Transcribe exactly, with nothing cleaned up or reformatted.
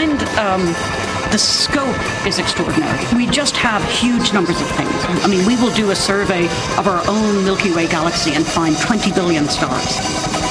find um, the scope is extraordinary. We just have huge numbers of things. I mean, we will do a survey of our own Milky Way galaxy and find twenty billion stars.